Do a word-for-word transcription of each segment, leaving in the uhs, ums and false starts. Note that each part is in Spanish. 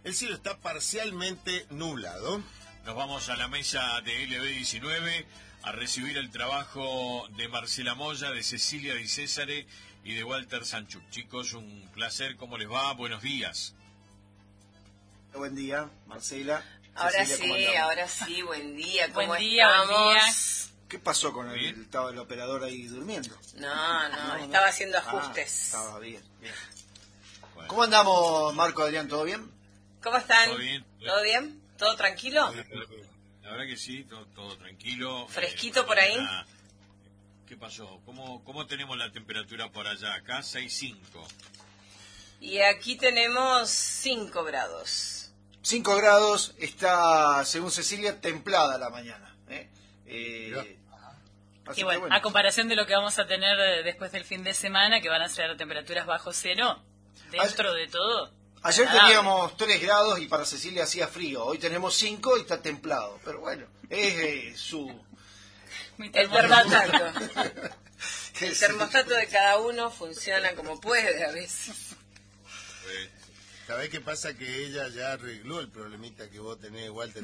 el cielo está parcialmente nublado. Nos vamos a la mesa de L B diecinueve a recibir el trabajo de Marcela Moya, de Cecilia Di Césare y de Walter Sanchuk. Chicos, un placer, ¿cómo les va? Buenos días. Buen día, Marcela. Ahora Cecilia, sí, ahora sí, buen día, ¿cómo buen día, estamos? buen día. ¿Qué pasó con el, estaba el operador ahí durmiendo? No, no, No, no. estaba haciendo Ah, ajustes. estaba bien, bien. Bueno. ¿Cómo andamos, Marco, Adrián? ¿Todo bien? ¿Cómo están? ¿Todo bien? ¿Todo bien? ¿Todo tranquilo? La verdad que sí, todo, todo tranquilo. ¿Fresquito Eh, por ahí? mañana, ¿qué pasó? ¿Cómo, ¿Cómo tenemos la temperatura por allá? Acá seis cinco. Y aquí tenemos cinco grados. cinco grados, está, según Cecilia, templada la mañana. ¿eh? Eh, así Y que bueno, bueno. a comparación de lo que vamos a tener eh, después del fin de semana, que van a ser temperaturas bajo cero, dentro de todo. Ayer agradable. teníamos tres grados y para Cecilia hacía frío. Hoy tenemos cinco y está templado. Pero bueno, es eh, su... Mi El termostato. termostato. qué El sé termostato de cada uno funciona como puede a veces. Pues, ¿Sabés qué pasa? Que ella ya arregló el problemita que vos tenés, Walter.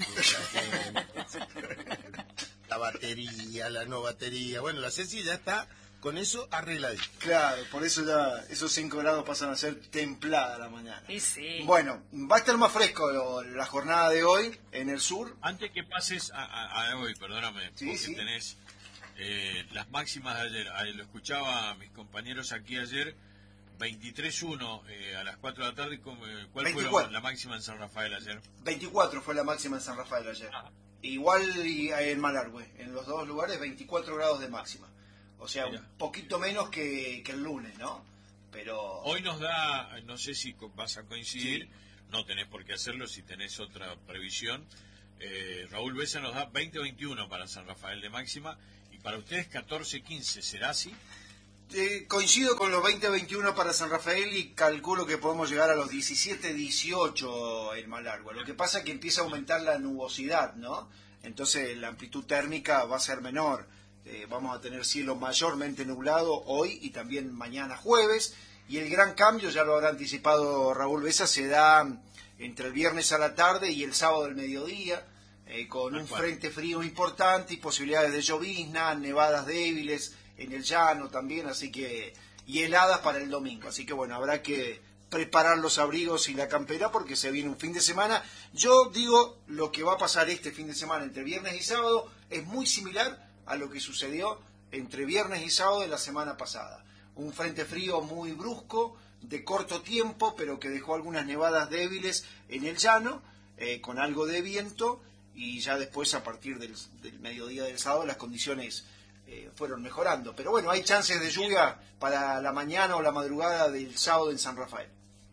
La batería, la no batería. Bueno, la Ceci ya está con eso arregladito. Claro, por eso ya esos cinco grados pasan a ser templada la mañana. Sí, sí. Bueno, va a estar más fresco lo- la jornada de hoy en el sur. antes que pases a, a- a hoy, perdóname, Sí, porque sí. tenés eh, las máximas de ayer. Ah, lo escuchaba a mis compañeros aquí ayer, veintitrés uno eh, a las cuatro de la tarde. ¿cómo, eh, ¿Cuál fue veinticuatro. la, la máxima en San Rafael ayer? veinticuatro fue la máxima en San Rafael ayer. Ah. Igual y en Malargüe, en los dos lugares veinticuatro grados de máxima. O sea, Mira. un poquito menos que, que el lunes, ¿no? Pero Hoy nos da, no sé si co- vas a coincidir, Sí. no tenés por qué hacerlo si tenés otra previsión. Eh, Raúl Besa nos da veinte veintiuno para San Rafael de máxima y para ustedes catorce quince, ¿será así? eh, coincido con los veinte veintiuno para San Rafael y calculo que podemos llegar a los diecisiete dieciocho en Malargüe. Lo que pasa es que empieza a aumentar la nubosidad, ¿no? Entonces la amplitud térmica va a ser menor. Eh, vamos a tener cielo mayormente nublado hoy y también mañana jueves. Y el gran cambio, ya lo habrá anticipado Raúl Besa, se da entre el viernes a la tarde y el sábado al mediodía, eh, con un frente frío importante y posibilidades de llovizna, nevadas débiles en el llano también, así que y heladas para el domingo. Así que bueno, habrá que preparar los abrigos y la campera porque se viene un fin de semana. Yo digo, lo que va a pasar este fin de semana entre viernes y sábado es muy similar a lo que sucedió entre viernes y sábado de la semana pasada. Un frente frío muy brusco, de corto tiempo, pero que dejó algunas nevadas débiles en el llano, eh, con algo de viento, y ya después, a partir del, del mediodía del sábado, las condiciones eh, fueron mejorando. Pero bueno, hay chances de lluvia para la mañana o la madrugada del sábado en San Rafael.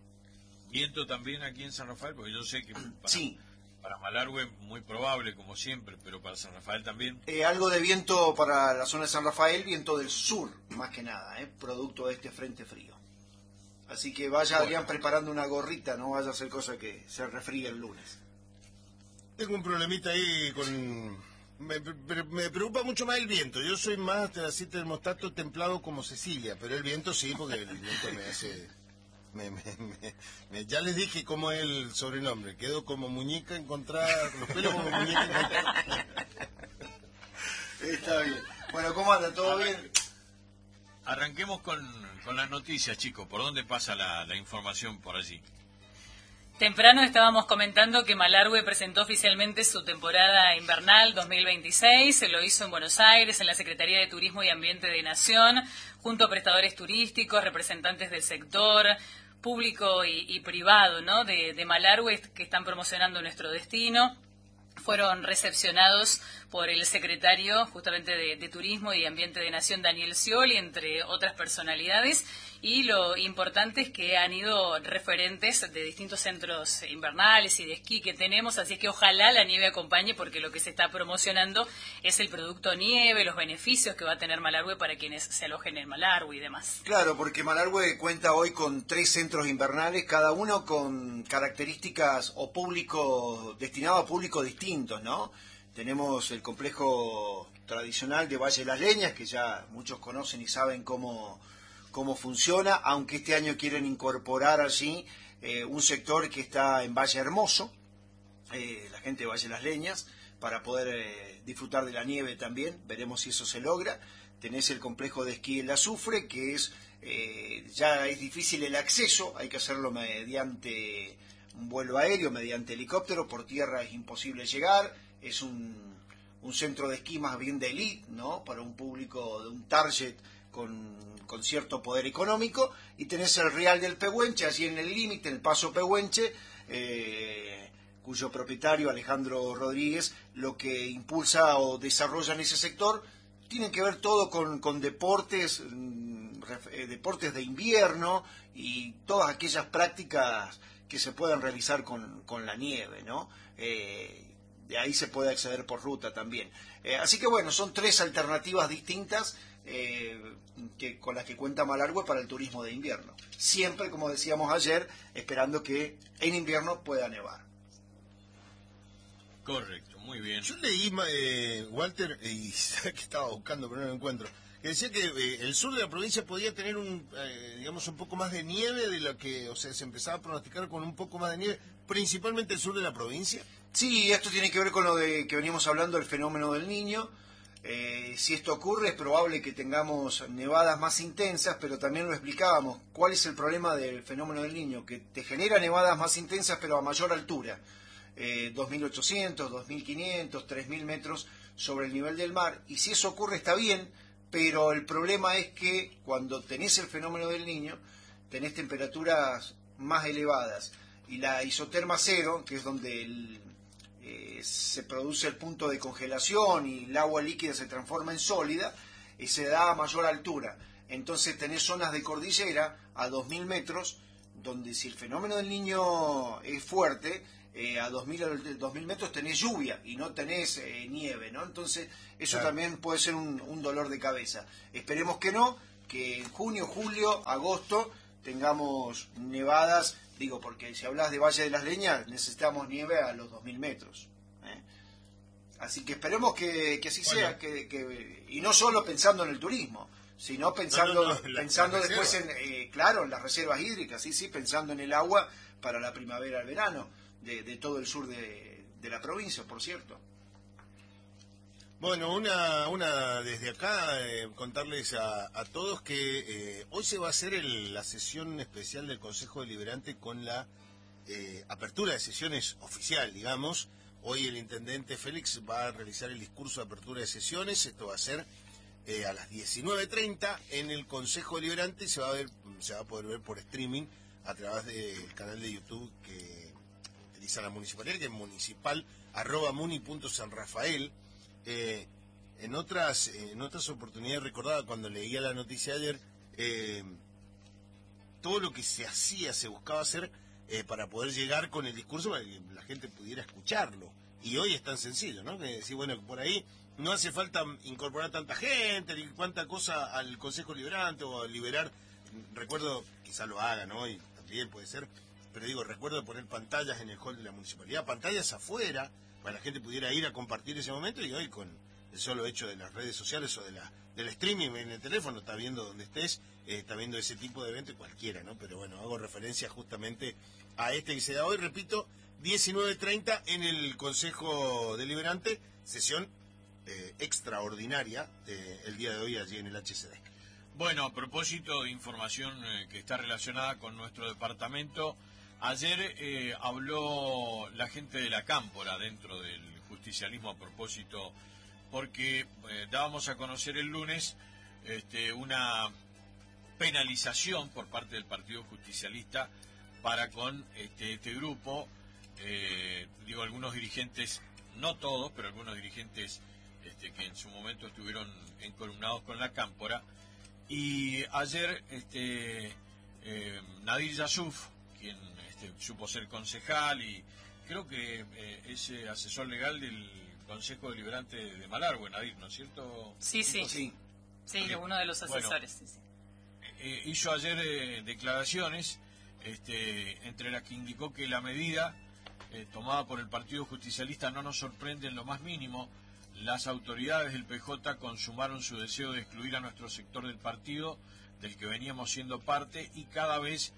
Viento también aquí en San Rafael, porque yo sé que para, Sí. para Malargüe muy probable, como siempre, pero para San Rafael también. Eh, algo de viento para la zona de San Rafael, viento del sur, más que nada, eh, producto de este frente frío. Así que vaya Adrián preparando una gorrita, no vaya a hacer cosa que se refríe el lunes. Tengo un problemita ahí con... Me, me- me preocupa mucho más el viento. Yo soy más así termostato templado como Cecilia, pero el viento sí, porque el viento me hace... Me, me- me- me- ya les dije cómo es el sobrenombre. Quedo como muñeca encontrada, con los pelos como muñeca encontrada. Está bien. Bueno, ¿cómo anda? ¿Todo bien? Arranquemos con, con las noticias, chicos. ¿Por dónde pasa la, la información por allí? Temprano estábamos comentando que Malargüe presentó oficialmente su temporada invernal dos mil veintiséis. Se lo hizo en Buenos Aires, en la Secretaría de Turismo y Ambiente de Nación, junto a prestadores turísticos, representantes del sector público y, y privado, ¿no? de, de Malargüe, que están promocionando nuestro destino. Fueron recepcionados por el secretario justamente de, de Turismo y Ambiente de Nación, Daniel Scioli, entre otras personalidades, y lo importante es que han ido referentes de distintos centros invernales y de esquí que tenemos, así que ojalá la nieve acompañe, porque lo que se está promocionando es el producto nieve, los beneficios que va a tener Malargüe para quienes se alojen en Malargüe y demás. Claro, porque Malargüe cuenta hoy con tres centros invernales, cada uno con características o público destinado a públicos distintos, ¿no? Tenemos el complejo tradicional de Valle de las Leñas, que ya muchos conocen y saben cómo, cómo funciona, aunque este año quieren incorporar allí eh, un sector que está en Valle Hermoso, eh, la gente de Valle Las Leñas, para poder eh, disfrutar de la nieve también, veremos si eso se logra. Tenés el complejo de esquí El Azufre, que es eh, ya es difícil el acceso, hay que hacerlo mediante un vuelo aéreo, mediante helicóptero, por tierra es imposible llegar, es un, un centro de esquí más bien de elite, ¿no? Para un público de un target con, con cierto poder económico, y tenés el Real del Pehuenche, allí en el límite, el Paso Pehuenche, eh, cuyo propietario Alejandro Rodríguez lo que impulsa o desarrolla en ese sector tiene que ver todo con, con deportes, eh, deportes de invierno y todas aquellas prácticas que se puedan realizar con, con la nieve, ¿no? Eh, de ahí se puede acceder por ruta también. Eh, así que bueno, son tres alternativas distintas eh, que, con las que cuenta Malargüe para el turismo de invierno. Siempre, como decíamos ayer, esperando que en invierno pueda nevar. Correcto, muy bien. Yo leí, eh, Walter, y que estaba buscando pero no lo encuentro, que decía que eh, el sur de la provincia podía tener un, eh, digamos, un poco más de nieve de lo que, o sea, se empezaba a pronosticar con un poco más de nieve, principalmente el sur de la provincia. Sí, esto tiene que ver con lo de que veníamos hablando, el fenómeno del Niño. Eh, si esto ocurre, es probable que tengamos nevadas más intensas, pero también lo explicábamos. ¿Cuál es el problema del fenómeno del Niño? Que te genera nevadas más intensas, pero a mayor altura. Eh, dos mil ochocientos, dos mil quinientos, tres mil metros sobre el nivel del mar. Y si eso ocurre está bien, pero el problema es que cuando tenés el fenómeno del Niño, tenés temperaturas más elevadas. Y la isoterma cero, que es donde el, eh, se produce el punto de congelación y el agua líquida se transforma en sólida, eh, se da a mayor altura. Entonces tenés zonas de cordillera a dos mil metros, donde si el fenómeno del Niño es fuerte, eh, a dos mil metros tenés lluvia y no tenés eh, nieve, ¿no? Entonces eso claro. También puede ser un, un dolor de cabeza. Esperemos que no, que en junio, julio, agosto tengamos nevadas. Digo, porque si hablas de Valle de las Leñas, necesitamos nieve a los dos mil metros. ¿eh? Así que esperemos que, que así bueno. sea, que, que, y no solo pensando en el turismo, sino pensando, no, no, no, pensando la, la después en, eh, claro, en las reservas hídricas, sí, sí, pensando en el agua para la primavera, el verano, de, de todo el sur de, de la provincia, por cierto. Bueno, una, una desde acá, eh, contarles a, a todos que eh, hoy se va a hacer el, la sesión especial del Consejo Deliberante con la eh, apertura de sesiones oficial, digamos. Hoy el intendente Félix va a realizar el discurso de apertura de sesiones. Esto va a ser eh, a las diecinueve treinta en el Consejo Deliberante y se va a ver, se va a poder ver por streaming a través del canal de YouTube que utiliza la municipalidad, que es municipal arroba muni punto san rafael. Eh, en otras en otras oportunidades recordaba cuando leía la noticia ayer eh, todo lo que se hacía, se buscaba hacer eh, para poder llegar con el discurso para que la gente pudiera escucharlo, y hoy es tan sencillo, ¿no? Que decir, bueno, por ahí no hace falta incorporar tanta gente ni cuánta cosa al Consejo Liberante o a liberar, recuerdo, quizá lo haga, ¿no? Y también puede ser, pero digo, recuerdo poner pantallas en el hall de la municipalidad, pantallas afuera para que la gente pudiera ir a compartir ese momento, y hoy con el solo hecho de las redes sociales o de la del streaming en el teléfono, está viendo donde estés, eh, está viendo ese tipo de evento cualquiera, ¿no? Pero bueno, hago referencia justamente a este que se da hoy, repito, diecinueve treinta en el Consejo Deliberante, sesión eh, extraordinaria eh, el día de hoy allí en el H C D. Bueno, a propósito de información eh, que está relacionada con nuestro departamento, ayer eh, habló la gente de la Cámpora dentro del justicialismo a propósito, porque eh, dábamos a conocer el lunes este, una penalización por parte del Partido Justicialista para con este, este grupo, eh, digo, algunos dirigentes, no todos, pero algunos dirigentes este, que en su momento estuvieron encolumnados con la Cámpora, y ayer este, eh, Nadir Yasuf, quien supo ser concejal y creo que eh, es eh, asesor legal del Consejo Deliberante de Malargüe, Nadir, ¿no es cierto? Sí, sí, sí, sí, sí, uno de los asesores. Bueno, sí, sí. Eh, hizo ayer eh, declaraciones este, entre las que indicó que la medida eh, tomada por el Partido Justicialista no nos sorprende en lo más mínimo. Las autoridades del P J consumaron su deseo de excluir a nuestro sector del partido, del que veníamos siendo parte, y cada vez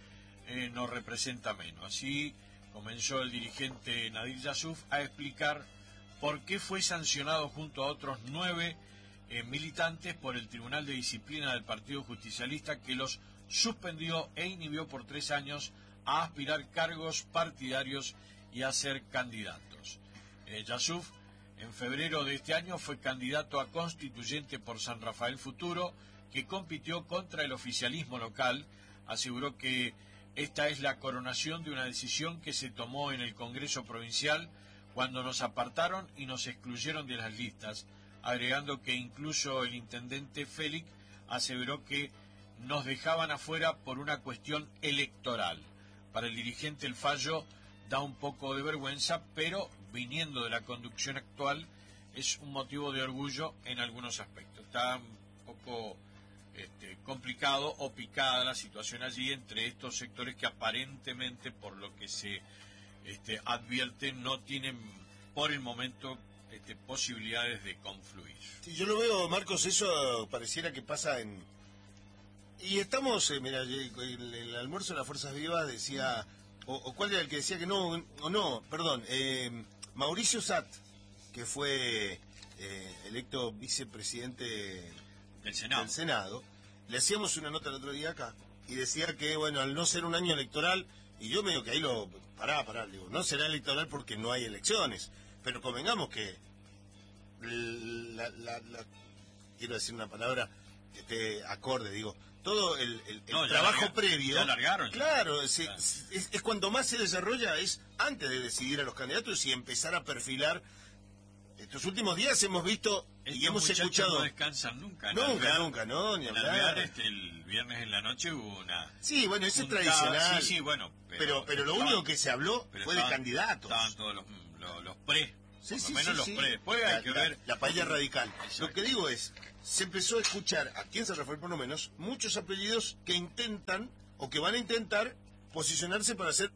eh, nos representa menos. Así comenzó el dirigente Nadir Yasuf a explicar por qué fue sancionado junto a otros nueve eh, militantes por el Tribunal de Disciplina del Partido Justicialista, que los suspendió e inhibió por tres años a aspirar cargos partidarios y a ser candidatos. Eh, Yasuf, en febrero de este año, fue candidato a constituyente por San Rafael Futuro, que compitió contra el oficialismo local. Aseguró que esta es la coronación de una decisión que se tomó en el Congreso Provincial cuando nos apartaron y nos excluyeron de las listas, agregando que incluso el intendente Félix aseveró que nos dejaban afuera por una cuestión electoral. Para el dirigente el fallo da un poco de vergüenza, pero viniendo de la conducción actual es un motivo de orgullo en algunos aspectos. Está un poco este, complicado o picada la situación allí entre estos sectores que aparentemente, por lo que se este, advierte, no tienen por el momento este, posibilidades de confluir. Sí, yo lo veo, Marcos, eso pareciera que pasa en... Y estamos, eh, mira, el, el almuerzo de las Fuerzas Vivas decía, o, o cuál era el que decía que no, o no, perdón, eh, Mauricio Satt, que fue eh, electo vicepresidente del Senado. del Senado, le hacíamos una nota el otro día acá, y decía que, bueno, al no ser un año electoral, y yo medio que ahí lo, pará, pará, digo, no será electoral porque no hay elecciones, pero convengamos que, la, la, la, quiero decir una palabra que esté acorde, digo, todo el, el, el no, trabajo larga, previo, ya largaron, claro, ya. Se, Claro. Es, es cuando más se desarrolla, es antes de decidir a los candidatos y empezar a perfilar. Estos últimos días hemos visto Estos y hemos muchachos escuchado... no descansan nunca. En Nunca, Alvear, nunca, no, ni en hablar. Alvear, este, el viernes en la noche hubo una... Sí, bueno, ese es juntada, tradicional. Sí, sí, bueno. Pero, pero, pero lo estaban, único que se habló pero fue estaban, de candidatos. Estaban todos los, los, los pre, Sí, por sí, lo menos sí, los sí. pre. Después la, hay que la, ver... la paella radical. Exacto. Lo que digo es, se empezó a escuchar, aquí en San Rafael por lo menos, muchos apellidos que intentan, o que van a intentar, posicionarse para ser...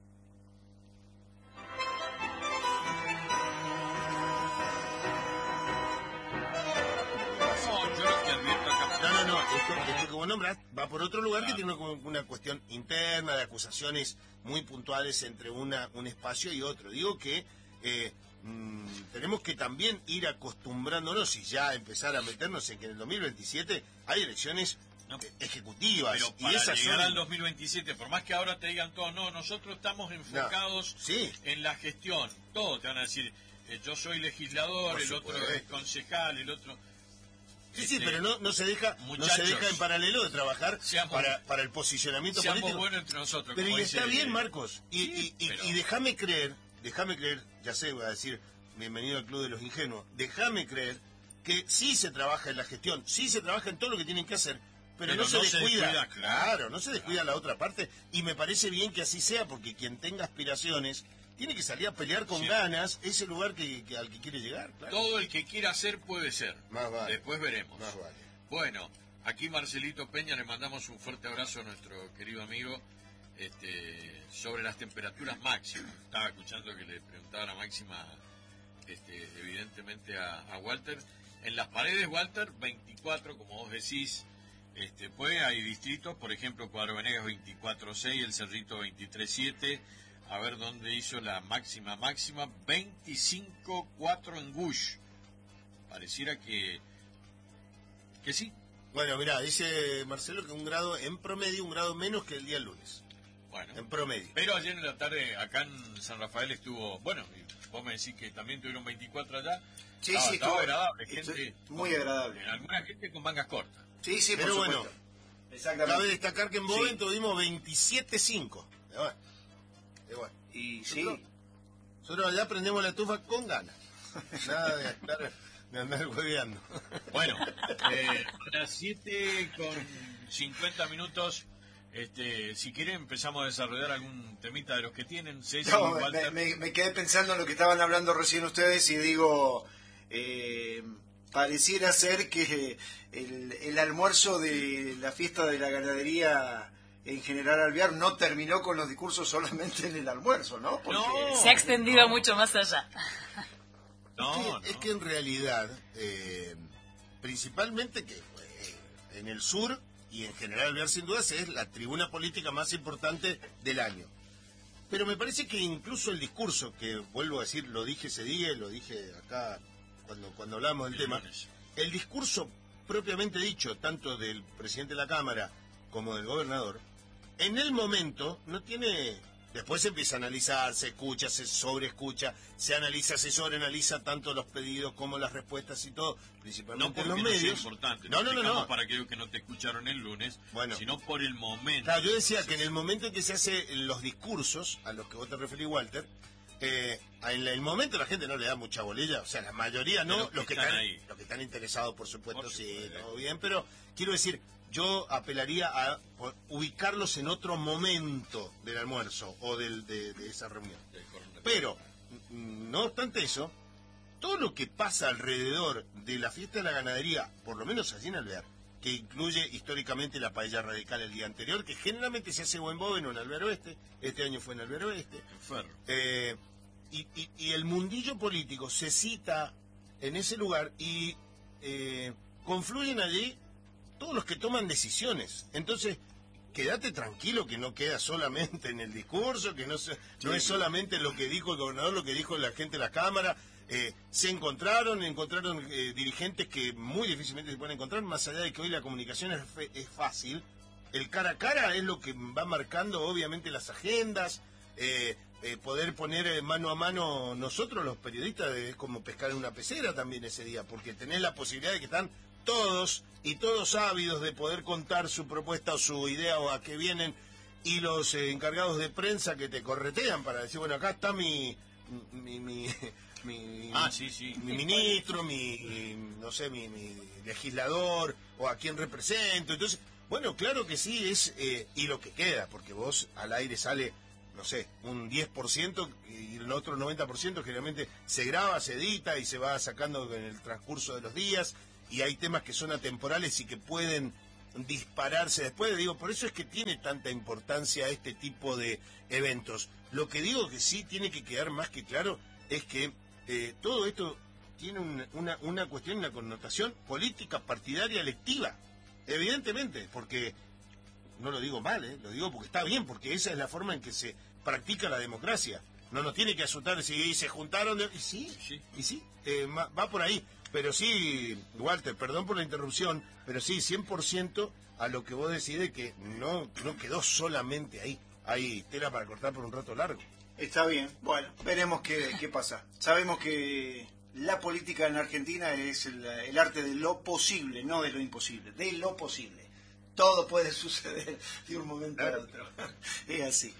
No, yo lo que advierto acá... No, no, no, esto, esto que vos nombrás va por otro lugar, claro, que tiene una, una cuestión interna de acusaciones muy puntuales entre una, un espacio y otro. Digo que eh, mmm, tenemos que también ir acostumbrándonos y ya empezar a meternos en que en el dos mil veintisiete hay elecciones no, ejecutivas. Pero y para esas llegar son... al dos mil veintisiete, por más que ahora te digan todo, no, nosotros estamos enfocados no, sí. en la gestión. Todos te van a decir, eh, yo soy legislador, Por el otro supuesto. es concejal, el otro... Sí, sí, Este, pero no, no se deja no se deja en paralelo de trabajar seamos, para, para el posicionamiento seamos político. buenos entre nosotros. Pero como y dice, está bien, Marcos. Y, sí, y, y, pero... y déjame creer, déjame creer, ya sé, voy a decir, bienvenido al Club de los Ingenuos, déjame creer que sí se trabaja en la gestión, sí se trabaja en todo lo que tienen que hacer, pero, pero no, se no descuida. Se descuida claro, claro, no se descuida la otra parte. Y me parece bien que así sea, porque quien tenga aspiraciones tiene que salir a pelear con sí. ganas ese lugar que, que al que quiere llegar. Claro. Todo el que quiera hacer puede ser. Más vale. Después veremos. Más vale. Bueno, aquí Marcelito Peña, le mandamos un fuerte abrazo a nuestro querido amigo este, sobre las temperaturas máximas. Estaba escuchando que le preguntaba la máxima, este, evidentemente, a, a Walter. En las paredes, Walter, veinticuatro, como vos decís. Este, pues hay distritos, por ejemplo, Cuadro Venegas veinticuatro seis, El Cerrito veintitrés siete. A ver dónde hizo la máxima máxima, veinticinco cuatro en Gush. Pareciera que, que sí. Bueno, mirá, dice Marcelo que un grado, en promedio, un grado menos que el día lunes. Bueno, en promedio. Pero ayer en la tarde, acá en San Rafael estuvo, bueno, vos me decís que también tuvieron veinticuatro allá. Sí, estaba, sí, estaba estuvo agradable, gente. Muy con, agradable. Alguna gente con mangas cortas. Sí, sí, pero por bueno, supuesto. Exactamente. Cabe destacar que en Boven sí. tuvimos veintisiete cinco. Bueno, bueno. Y sí. Nosotros, nosotros allá prendemos la estufa con ganas. Nada de andar, de andar hueveando. Bueno, eh, a las siete con cincuenta minutos, este, si quieren empezamos a desarrollar algún temita de los que tienen. Ceci, No, Walter. me, me, me quedé pensando en lo que estaban hablando recién ustedes y digo, eh, pareciera ser que el, el almuerzo de la fiesta de la ganadería en General Alvear no terminó con los discursos solamente en el almuerzo, ¿no? Porque... No. Se ha extendido mucho más allá. No, es, que, no. es que en realidad, eh, principalmente que eh, en el sur y en general Alvear sin dudas es la tribuna política más importante del año. Pero me parece que incluso el discurso, que vuelvo a decir, lo dije ese día, lo dije acá cuando, cuando hablamos del tema, el discurso propiamente dicho, tanto del presidente de la Cámara como del gobernador, en el momento no tiene... Después se empieza a analizar, se escucha, se sobreescucha, se analiza, se sobreanaliza tanto los pedidos como las respuestas y todo, principalmente no en los no medios. Es importante, no, no, no, no. Para aquellos que no te escucharon el lunes, bueno, sino por el momento. Claro, yo decía que en el momento en que se hacen los discursos, a los que vos te referís, Walter, eh, en el momento la gente no le da mucha bolilla, o sea, la mayoría no, los que los que están están, ahí. los que están interesados, por supuesto, Por sí, supuesto. todo bien, pero quiero decir, yo apelaría a ubicarlos en otro momento del almuerzo o del, de, de esa reunión. Pero, no obstante eso, todo lo que pasa alrededor de la fiesta de la ganadería, por lo menos allí en Alvear, que incluye históricamente la paella radical el día anterior, que generalmente se hace buen boveno en Alvear Oeste, este año fue en Alvear Oeste, eh, y, y, y el mundillo político se cita en ese lugar y eh, confluyen allí todos los que toman decisiones. Entonces, quédate tranquilo que no queda solamente en el discurso, que no, se, no es solamente lo que dijo el gobernador, lo que dijo la gente de la Cámara. Eh, se encontraron, encontraron eh, dirigentes que muy difícilmente se pueden encontrar, más allá de que hoy la comunicación es, fe, es fácil. El cara a cara es lo que va marcando obviamente las agendas, eh, eh, poder poner mano a mano nosotros los periodistas es como pescar en una pecera también ese día, porque tenés la posibilidad de que están todos y todos ávidos de poder contar su propuesta o su idea o a qué vienen, y los eh, encargados de prensa que te corretean para decir, bueno, acá está mi mi, mi, mi, ah, sí, sí. mi ministro, mi, no sé, mi, mi legislador, o a quién represento. Entonces, bueno, claro que sí, es eh, y lo que queda, porque vos al aire sale, no sé, un diez por ciento y el otro noventa por ciento generalmente se graba, se edita y se va sacando en el transcurso de los días, y hay temas que son atemporales y que pueden dispararse después. Digo, por eso es que tiene tanta importancia este tipo de eventos. Lo que digo que sí tiene que quedar más que claro es que eh, todo esto tiene un, una, una cuestión, una connotación política, partidaria, electiva, evidentemente, porque no lo digo mal, ¿eh? Lo digo porque está bien, porque esa es la forma en que se practica la democracia. No nos tiene que asustar si se juntaron, de... y sí, sí, y sí, eh, va por ahí. Pero sí, Walter, perdón por la interrupción, pero sí, cien por ciento a lo que vos decís, que no, no quedó solamente ahí. Hay tela para cortar por un rato largo. Está bien, bueno, veremos qué, qué pasa. Sabemos que la política en Argentina es el, el arte de lo posible, no de lo imposible, de lo posible. Todo puede suceder de un momento a otro. Es así.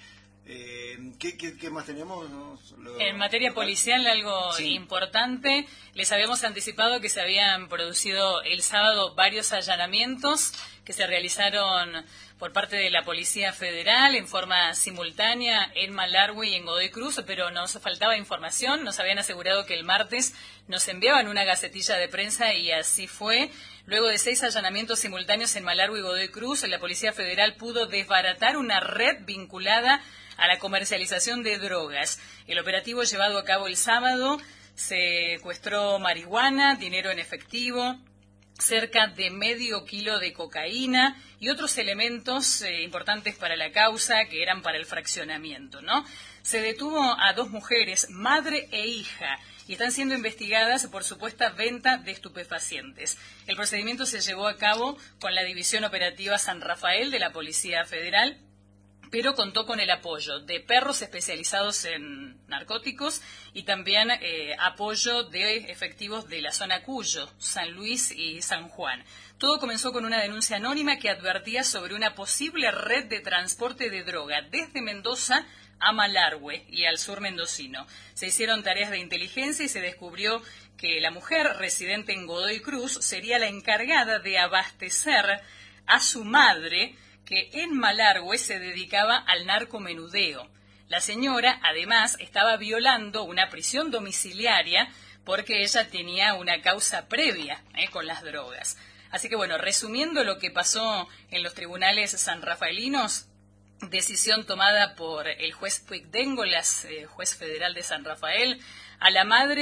Eh, ¿qué, qué, ¿Qué más tenemos? Lo... En materia policial, algo sí. importante. Les habíamos anticipado que se habían producido el sábado varios allanamientos que se realizaron por parte de la Policía Federal en forma simultánea en Malargüe y en Godoy Cruz, pero nos faltaba información. Nos habían asegurado que el martes nos enviaban una gacetilla de prensa y así fue. Luego de seis allanamientos simultáneos en Malargüe y Godoy Cruz, la Policía Federal pudo desbaratar una red vinculada a la comercialización de drogas. El operativo llevado a cabo el sábado secuestró marihuana, dinero en efectivo, cerca de medio kilo de cocaína y otros elementos eh, importantes para la causa que eran para el fraccionamiento, ¿no? Se detuvo a dos mujeres, madre e hija, y están siendo investigadas por supuesta venta de estupefacientes. El procedimiento se llevó a cabo con la División Operativa San Rafael de la Policía Federal, pero contó con el apoyo de perros especializados en narcóticos y también eh, apoyo de efectivos de la zona Cuyo, San Luis y San Juan. Todo comenzó con una denuncia anónima que advertía sobre una posible red de transporte de droga desde Mendoza a Malargüe y al sur mendocino. Se hicieron tareas de inteligencia y se descubrió que la mujer residente en Godoy Cruz sería la encargada de abastecer a su madre, que en Malargüe se dedicaba al narcomenudeo. La señora, además, estaba violando una prisión domiciliaria porque ella tenía una causa previa eh, con las drogas. Así que, bueno, resumiendo lo que pasó en los tribunales sanrafaelinos, decisión tomada por el juez Puigdengo, el eh, juez federal de San Rafael, a la madre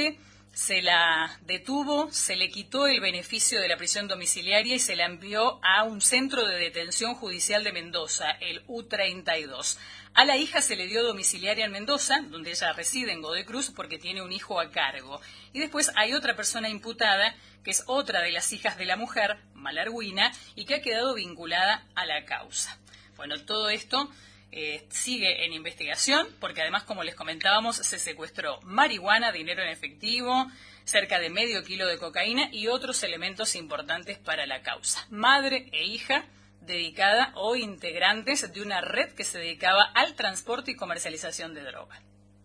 se la detuvo, se le quitó el beneficio de la prisión domiciliaria y se la envió a un centro de detención judicial de Mendoza, el U treinta y dos. A la hija se le dio domiciliaria en Mendoza, donde ella reside en Godoy Cruz, porque tiene un hijo a cargo. Y después hay otra persona imputada, que es otra de las hijas de la mujer, Malarguina, y que ha quedado vinculada a la causa. Bueno, todo esto Eh, sigue en investigación, porque además, como les comentábamos, se secuestró marihuana, dinero en efectivo, cerca de medio kilo de cocaína y otros elementos importantes para la causa. Madre e hija dedicada o integrantes de una red que se dedicaba al transporte y comercialización de droga.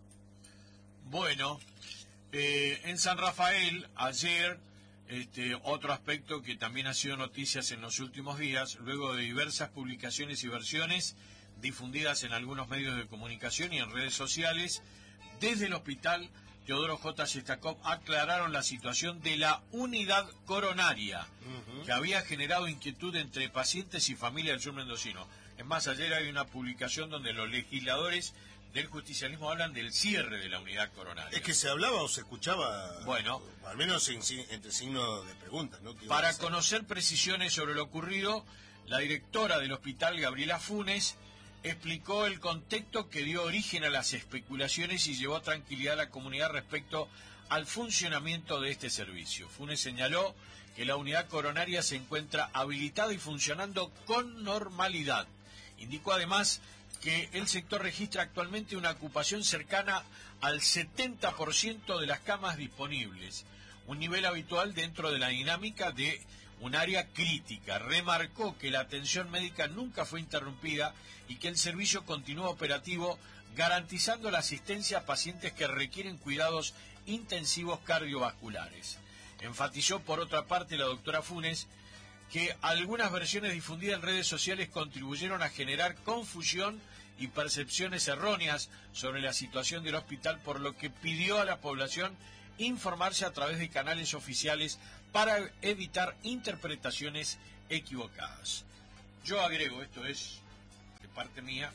Bueno, eh, en San Rafael, ayer, este, otro aspecto que también ha sido noticias en los últimos días, luego de diversas publicaciones y versiones difundidas en algunos medios de comunicación y en redes sociales, desde el hospital Teodoro J. Shestakov aclararon la situación de la unidad coronaria, uh-huh. que había generado inquietud entre pacientes y familia del sur mendocino. Es más, ayer hay una publicación donde los legisladores del justicialismo hablan del cierre de la unidad coronaria. Es que se hablaba o se escuchaba, bueno, al menos en, entre signos de preguntas, ¿no? Para conocer precisiones sobre lo ocurrido, la directora del hospital, Gabriela Funes, explicó el contexto que dio origen a las especulaciones y llevó tranquilidad a la comunidad respecto al funcionamiento de este servicio. Funes señaló que la unidad coronaria se encuentra habilitada y funcionando con normalidad. Indicó además que el sector registra actualmente una ocupación cercana al setenta por ciento de las camas disponibles, un nivel habitual dentro de la dinámica de un área crítica. Remarcó que la atención médica nunca fue interrumpida y que el servicio continúa operativo, garantizando la asistencia a pacientes que requieren cuidados intensivos cardiovasculares. Enfatizó, por otra parte, la doctora Funes, que algunas versiones difundidas en redes sociales contribuyeron a generar confusión y percepciones erróneas sobre la situación del hospital, por lo que pidió a la población informarse a través de canales oficiales para evitar interpretaciones equivocadas. Yo agrego, esto es de parte mía,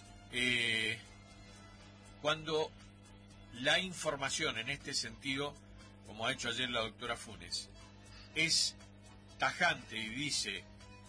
eh, cuando la información en este sentido, como ha hecho ayer la doctora Funes, es tajante y dice,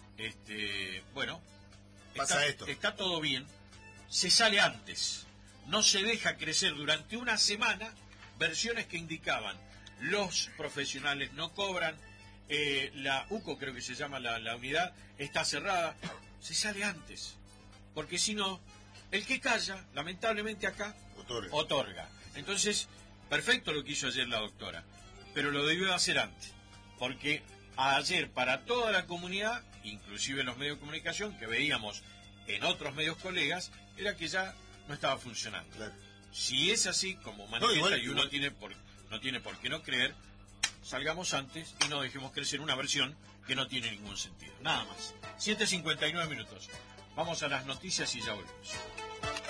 este, bueno, pasa está, esto. está todo bien, se sale antes, no se deja crecer durante una semana versiones que indicaban los profesionales no cobran, eh, la U C O, creo que se llama la, la unidad, está cerrada, se sale antes, porque si no, el que calla, lamentablemente acá, otorga. otorga. Entonces, perfecto lo que hizo ayer la doctora, pero lo debió hacer antes, porque ayer para toda la comunidad, inclusive los medios de comunicación, que veíamos en otros medios colegas, era que ya no estaba funcionando. Claro. Si es así, como manifiesta, no, igual, y uno igual. Tiene por, no tiene por qué no creer, salgamos antes y no dejemos crecer una versión que no tiene ningún sentido. Nada más. siete cincuenta y nueve minutos. Vamos a las noticias y ya volvemos.